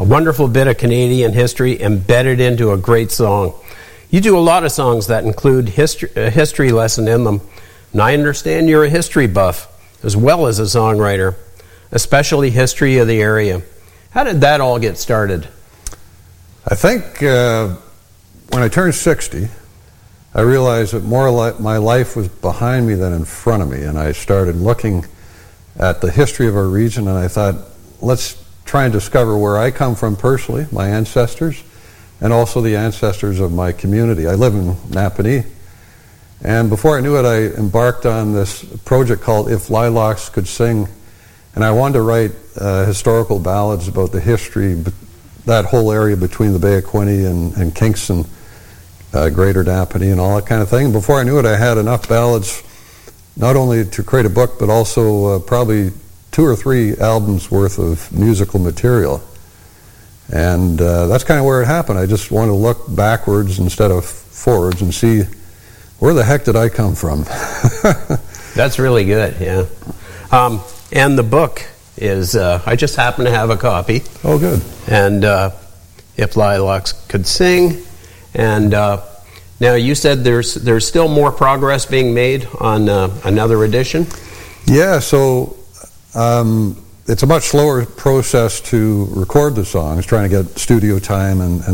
wonderful bit of Canadian history embedded into a great song. You do a lot of songs that include a history lesson in them, and I understand you're a history buff as well as a songwriter, especially history of the area. How did that all get started? I think when I turned 60, I realized that my life was behind me than in front of me, and I started looking at the history of our region, and I thought, let's try and discover where I come from personally, my ancestors, and also the ancestors of my community. I live in Napanee, and before I knew it, I embarked on this project called If Lilacs Could Sing, and I wanted to write historical ballads about the history, that whole area between the Bay of Quinte and Kingston, Greater Napanee, and all that kind of thing. And before I knew it, I had enough ballads not only to create a book, but also probably 2 or 3 albums worth of musical material. And that's kind of where it happened. I just wanted to look backwards instead of forwards and see, where the heck did I come from? That's really good, yeah. And the book is, I just happen to have a copy. Oh, good. And If Lilacs Could Sing. And now you said there's still more progress being made on another edition? Yeah, so it's a much slower process to record the songs, trying to get studio time and